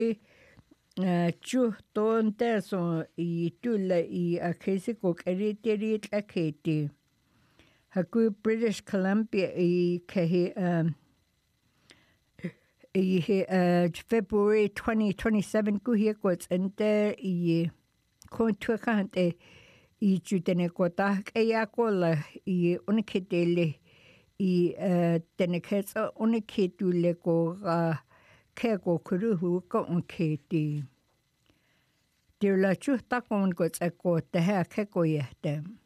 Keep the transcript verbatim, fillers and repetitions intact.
Chu ton terson I tulla I a kesi ko keriteri tlaketi. Haku British Columbia I kehi um I uh, February twenty twenty-seven kuhi ko ente I kontuakante I jutene ko ta kaya ko la I unikitele I uh, teneketsa unikitule ko uh, keko kuruhu ko unkiti. Tila chuhta kon ko tsako te ha keko yehte.